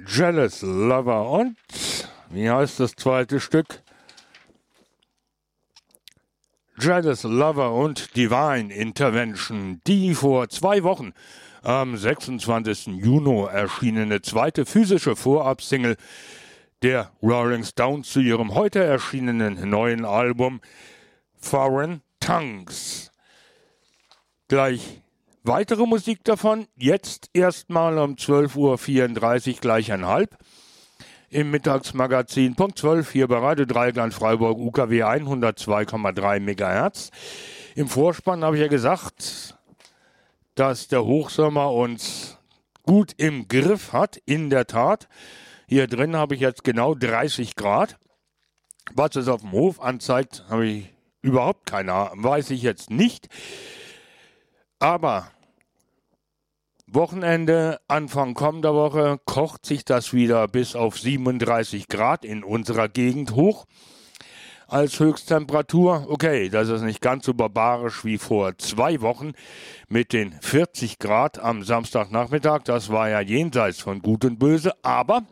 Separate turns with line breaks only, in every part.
Jealous Lover und, wie heißt das zweite Stück? Jealous Lover und Divine Intervention, die vor 2 Wochen am 26. Juni erschienene zweite physische Vorabsingle der Rolling Stones zu ihrem heute erschienenen neuen Album Foreign Tongues. Gleich weitere Musik davon, jetzt erstmal um 12.34 Uhr gleich 1,5 im Mittagsmagazin, Punkt 12, hier bei Radio Dreieckland Freiburg, UKW 102,3 MHz. Im Vorspann habe ich ja gesagt, dass der Hochsommer uns gut im Griff hat, in der Tat. Hier drin habe ich jetzt genau 30 Grad. Was es auf dem Hof anzeigt, habe ich überhaupt keine Ahnung, weiß ich jetzt nicht. Aber Wochenende, Anfang kommender Woche, kocht sich das wieder bis auf 37 Grad in unserer Gegend hoch als Höchsttemperatur. Okay, das ist nicht ganz so barbarisch wie vor 2 Wochen mit den 40 Grad am Samstagnachmittag. Das war ja jenseits von Gut und Böse, aber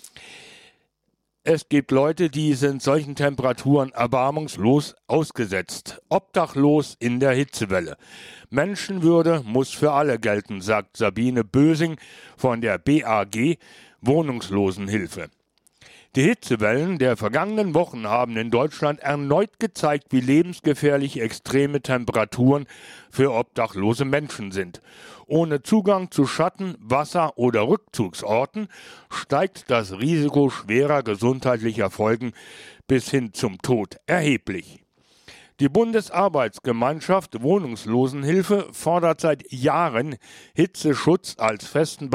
es gibt Leute, die sind solchen Temperaturen erbarmungslos ausgesetzt. Obdachlos in der Hitzewelle. Menschenwürde muss für alle gelten, sagt Sabine Bösing von der BAG Wohnungslosenhilfe. Die Hitzewellen der vergangenen Wochen haben in Deutschland erneut gezeigt, wie lebensgefährlich extreme Temperaturen für obdachlose Menschen sind. Ohne Zugang zu Schatten-, Wasser- oder Rückzugsorten steigt das Risiko schwerer gesundheitlicher Folgen bis hin zum Tod erheblich. Die Bundesarbeitsgemeinschaft Wohnungslosenhilfe fordert seit Jahren Hitzeschutz als festen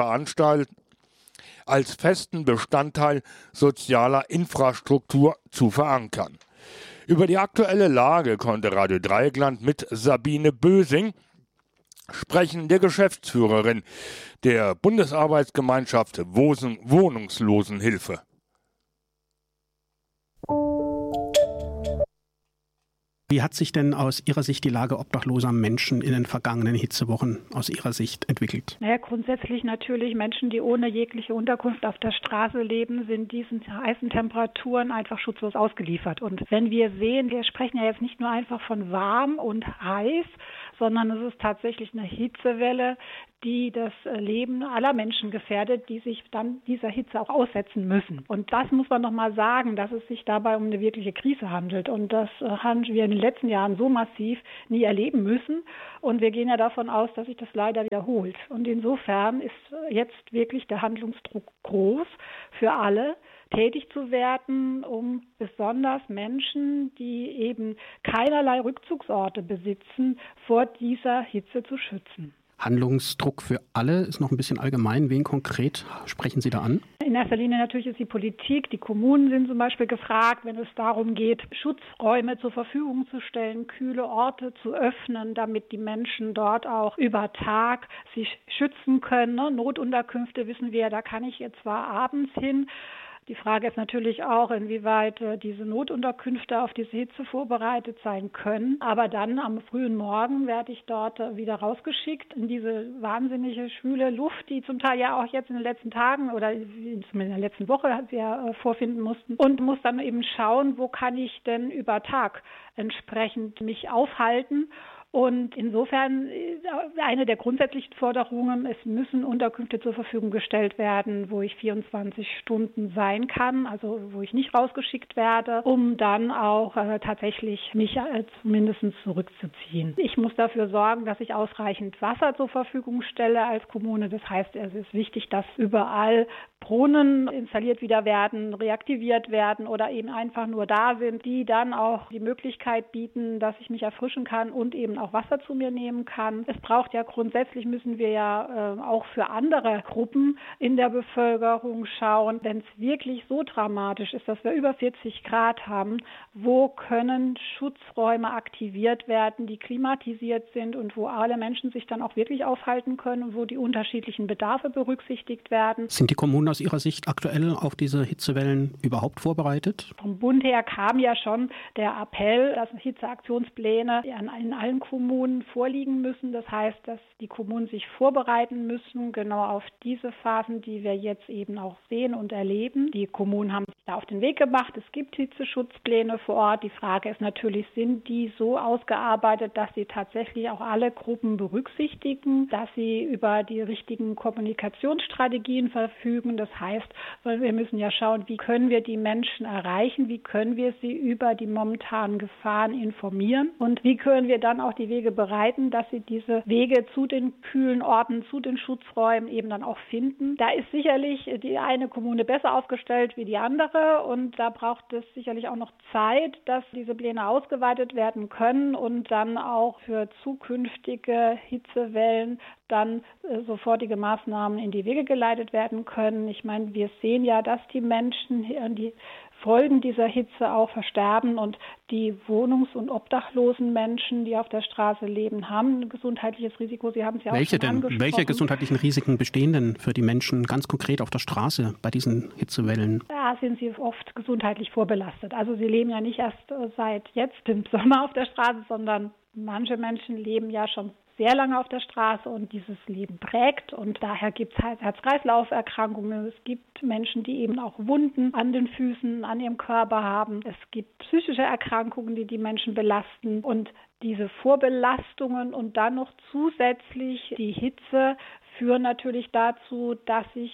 Bestandteil sozialer Infrastruktur zu verankern. Über die aktuelle Lage konnte Radio Dreieckland mit Sabine Bösing sprechen, der Geschäftsführerin der Bundesarbeitsgemeinschaft Wohnungslosenhilfe.
Wie hat sich denn aus Ihrer Sicht die Lage obdachloser Menschen in den vergangenen Hitzewochen aus Ihrer Sicht entwickelt?
Naja, grundsätzlich natürlich Menschen, die ohne jegliche Unterkunft auf der Straße leben, sind diesen heißen Temperaturen einfach schutzlos ausgeliefert. Und wenn wir sehen, wir sprechen ja jetzt nicht nur einfach von warm und heiß, sondern es ist tatsächlich eine Hitzewelle, die das Leben aller Menschen gefährdet, die sich dann dieser Hitze auch aussetzen müssen. Und das muss man nochmal sagen, dass es sich dabei um eine wirkliche Krise handelt. Und das haben wir in den letzten Jahren so massiv nie erleben müssen. Und wir gehen ja davon aus, dass sich das leider wiederholt. Und insofern ist jetzt wirklich der Handlungsdruck groß für alle, tätig zu werden, um besonders Menschen, die eben keinerlei Rückzugsorte besitzen, vor dieser Hitze zu schützen.
Handlungsdruck für alle ist noch ein bisschen allgemein. Wen konkret sprechen Sie da an?
In erster Linie natürlich ist die Politik. Die Kommunen sind zum Beispiel gefragt, wenn es darum geht, Schutzräume zur Verfügung zu stellen, kühle Orte zu öffnen, damit die Menschen dort auch über Tag sich schützen können. Notunterkünfte wissen wir, da kann ich jetzt zwar abends hin. Die Frage ist natürlich auch, inwieweit diese Notunterkünfte auf diese Hitze vorbereitet sein können. Aber dann am frühen Morgen werde ich dort wieder rausgeschickt in diese wahnsinnige schwüle Luft, die zum Teil ja auch jetzt in den letzten Tagen oder zumindest in der letzten Woche wir vorfinden mussten. Und muss dann eben schauen, wo kann ich denn über Tag entsprechend mich aufhalten. Und insofern eine der grundsätzlichen Forderungen, es müssen Unterkünfte zur Verfügung gestellt werden, wo ich 24 Stunden sein kann, also wo ich nicht rausgeschickt werde, um dann auch tatsächlich mich zumindest zurückzuziehen. Ich muss dafür sorgen, dass ich ausreichend Wasser zur Verfügung stelle als Kommune. Das heißt, es ist wichtig, dass überall Brunnen installiert wieder werden, reaktiviert werden oder eben einfach nur da sind, die dann auch die Möglichkeit bieten, dass ich mich erfrischen kann und eben auch Wasser zu mir nehmen kann. Es braucht ja grundsätzlich, müssen wir ja auch für andere Gruppen in der Bevölkerung schauen. Wenn es wirklich so dramatisch ist, dass wir über 40 Grad haben, wo können Schutzräume aktiviert werden, die klimatisiert sind und wo alle Menschen sich dann auch wirklich aufhalten können und wo die unterschiedlichen Bedarfe berücksichtigt werden.
Sind die Kommunen aus Ihrer Sicht aktuell auf diese Hitzewellen überhaupt vorbereitet?
Vom Bund her kam ja schon der Appell, dass Hitzeaktionspläne in allen Kommunen vorliegen müssen. Das heißt, dass die Kommunen sich vorbereiten müssen, genau auf diese Phasen, die wir jetzt eben auch sehen und erleben. Die Kommunen haben sich da auf den Weg gemacht. Es gibt Hitzeschutzpläne vor Ort. Die Frage ist natürlich, sind die so ausgearbeitet, dass sie tatsächlich auch alle Gruppen berücksichtigen, dass sie über die richtigen Kommunikationsstrategien verfügen. Das heißt, wir müssen ja schauen, wie können wir die Menschen erreichen, wie können wir sie über die momentanen Gefahren informieren und wie können wir dann auch die Wege bereiten, dass sie diese Wege zu den kühlen Orten, zu den Schutzräumen eben dann auch finden. Da ist sicherlich die eine Kommune besser aufgestellt wie die andere und da braucht es sicherlich auch noch Zeit, dass diese Pläne ausgeweitet werden können und dann auch für zukünftige Hitzewellen dann sofortige Maßnahmen in die Wege geleitet werden können. Ich meine, wir sehen ja, dass die Menschen an die Folgen dieser Hitze auch versterben und die wohnungs- und obdachlosen Menschen, die auf der Straße leben, haben ein gesundheitliches Risiko. Sie haben es ja auch schon angesprochen.
Welche gesundheitlichen Risiken bestehen denn für die Menschen ganz konkret auf der Straße bei diesen Hitzewellen?
Da sind sie oft gesundheitlich vorbelastet. Also sie leben ja nicht erst seit jetzt im Sommer auf der Straße, sondern manche Menschen leben ja schon sehr lange auf der Straße und dieses Leben prägt und daher gibt es halt Herz-Kreislauf-Erkrankungen. Es gibt Menschen, die eben auch Wunden an den Füßen, an ihrem Körper haben. Es gibt psychische Erkrankungen, die die Menschen belasten und diese Vorbelastungen und dann noch zusätzlich die Hitze führen natürlich dazu, dass sich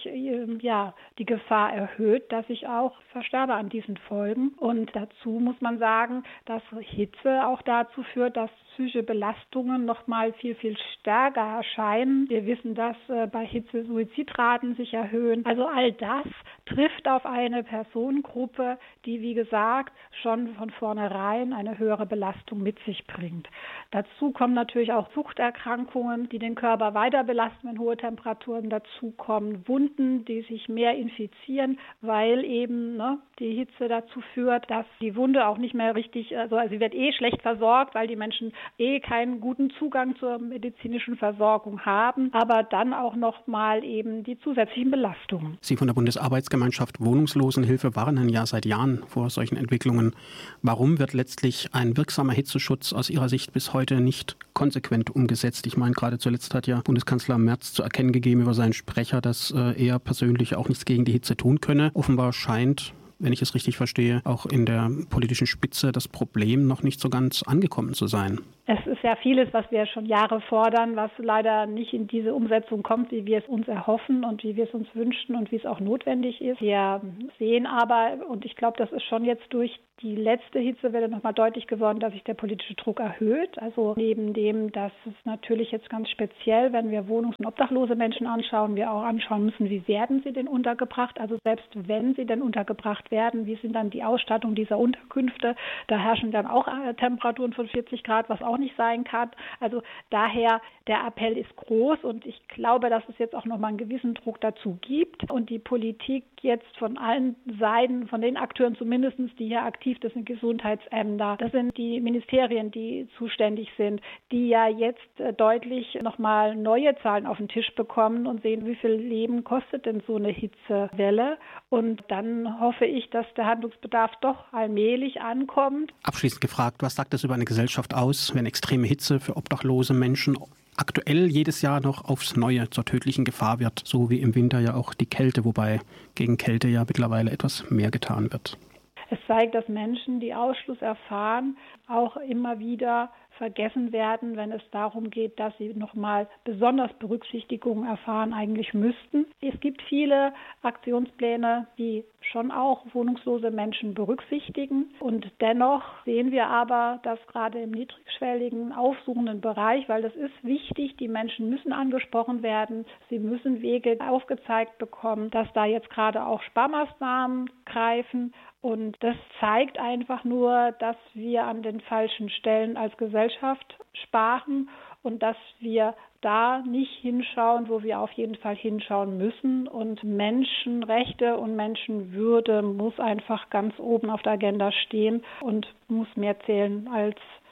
die Gefahr erhöht, dass ich auch versterbe an diesen Folgen. Und dazu muss man sagen, dass Hitze auch dazu führt, dass psychische Belastungen noch mal viel, viel stärker erscheinen. Wir wissen, dass bei Hitze Suizidraten sich erhöhen. Also all das trifft auf eine Personengruppe, die, wie gesagt, schon von vornherein eine höhere Belastung mit sich bringt. Dazu kommen natürlich auch Suchterkrankungen, die den Körper weiter belasten, wenn hohe Temperaturen dazukommen. Wunden, die sich mehr infizieren, weil eben die Hitze dazu führt, dass die Wunde auch nicht mehr richtig, also sie wird schlecht versorgt, weil die Menschen keinen guten Zugang zur medizinischen Versorgung haben, aber dann auch nochmal eben die zusätzlichen Belastungen.
Sie von der Bundesarbeitsgemeinschaft Wohnungslosenhilfe warnen ja seit Jahren vor solchen Entwicklungen. Warum wird letztlich ein wirksamer Hitzeschutz aus Ihrer Sicht bis heute nicht konsequent umgesetzt? Ich meine, gerade zuletzt hat ja Bundeskanzler Merz zu erkennen gegeben über seinen Sprecher, dass er persönlich auch nichts gegen die Hitze tun könne. Offenbar scheint, wenn ich es richtig verstehe, auch in der politischen Spitze das Problem noch nicht so ganz angekommen zu sein.
Es ist ja vieles, was wir schon Jahre fordern, was leider nicht in diese Umsetzung kommt, wie wir es uns erhoffen und wie wir es uns wünschen und wie es auch notwendig ist. Wir sehen aber, und ich glaube, das ist schon jetzt durch die letzte Hitzewelle nochmal deutlich geworden, dass sich der politische Druck erhöht. Also neben dem, dass es natürlich jetzt ganz speziell, wenn wir wohnungs- und obdachlose Menschen anschauen, wir auch anschauen müssen, wie werden sie denn untergebracht? Also selbst wenn sie denn untergebracht werden, wie sind dann die Ausstattung dieser Unterkünfte? Da herrschen dann auch Temperaturen von 40 Grad, was auch nicht sein kann. Also daher, der Appell ist groß und ich glaube, dass es jetzt auch nochmal einen gewissen Druck dazu gibt und die Politik jetzt von allen Seiten, von den Akteuren zumindest, die hier aktiv, das sind Gesundheitsämter, das sind die Ministerien, die zuständig sind, die ja jetzt deutlich nochmal neue Zahlen auf den Tisch bekommen und sehen, wie viel Leben kostet denn so eine Hitzewelle. Und dann hoffe ich, dass der Handlungsbedarf doch allmählich ankommt.
Abschließend gefragt, was sagt das über eine Gesellschaft aus, wenn extreme Hitze für obdachlose Menschen aktuell jedes Jahr noch aufs Neue zur tödlichen Gefahr wird, so wie im Winter ja auch die Kälte, wobei gegen Kälte ja mittlerweile etwas mehr getan wird?
Es zeigt, dass Menschen, die Ausschluss erfahren, auch immer wieder vergessen werden, wenn es darum geht, dass sie nochmal besonders Berücksichtigung erfahren eigentlich müssten. Es gibt viele Aktionspläne, die schon auch wohnungslose Menschen berücksichtigen. Und dennoch sehen wir aber, dass gerade im niedrigschwelligen, aufsuchenden Bereich, weil das ist wichtig, die Menschen müssen angesprochen werden, sie müssen Wege aufgezeigt bekommen, dass da jetzt gerade auch Sparmaßnahmen greifen. Und das zeigt einfach nur, dass wir an den falschen Stellen als Gesellschaft sparen und dass wir da nicht hinschauen, wo wir auf jeden Fall hinschauen müssen. Und Menschenrechte und Menschenwürde muss einfach ganz oben auf der Agenda stehen und muss mehr zählen als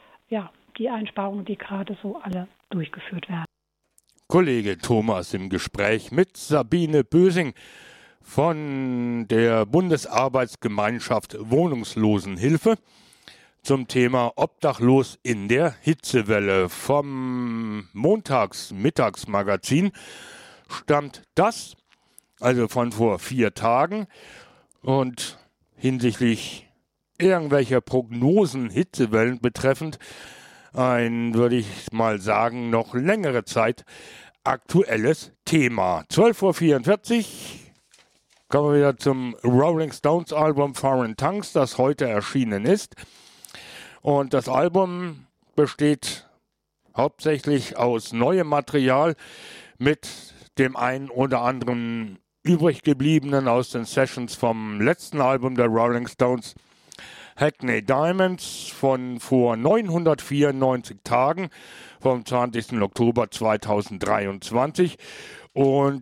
die Einsparungen, die gerade so alle durchgeführt werden.
Kollege Thomas im Gespräch mit Sabine Bösing von der Bundesarbeitsgemeinschaft Wohnungslosenhilfe zum Thema Obdachlos in der Hitzewelle. Vom Montags-Mittagsmagazin stammt das, also von vor 4 Tagen. Und hinsichtlich irgendwelcher Prognosen Hitzewellen betreffend ein, würde ich mal sagen, noch längere Zeit aktuelles Thema. 12:44 Uhr kommen wir wieder zum Rolling Stones Album Foreign Tongues, das heute erschienen ist. Und das Album besteht hauptsächlich aus neuem Material mit dem einen oder anderen übrig gebliebenen aus den Sessions vom letzten Album der Rolling Stones, Hackney Diamonds, von vor 994 Tagen, vom 20. Oktober 2023, und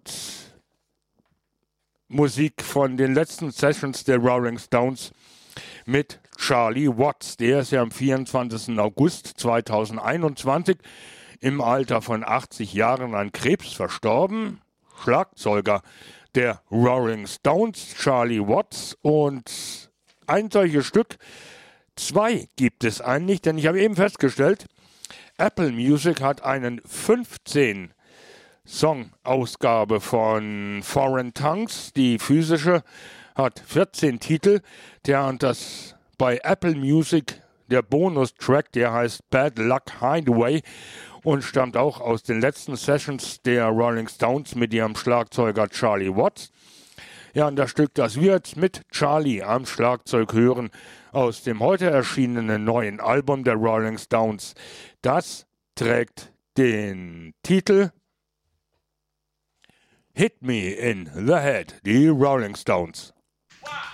Musik von den letzten Sessions der Rolling Stones mit Charlie Watts. Der ist ja am 24. August 2021 im Alter von 80 Jahren an Krebs verstorben. Schlagzeuger der Rolling Stones, Charlie Watts. Und ein solches Stück, 2 gibt es eigentlich, denn ich habe eben festgestellt, Apple Music hat einen 15-Song-Ausgabe von Foreign Tongues. Die physische hat 14 Titel. Das bei Apple Music, der Bonustrack, der heißt Bad Luck Hideaway und stammt auch aus den letzten Sessions der Rolling Stones mit ihrem Schlagzeuger Charlie Watts. Ja, und das Stück, das wir jetzt mit Charlie am Schlagzeug hören, aus dem heute erschienenen neuen Album der Rolling Stones, das trägt den Titel Hit Me in the Head, die Rolling Stones.
1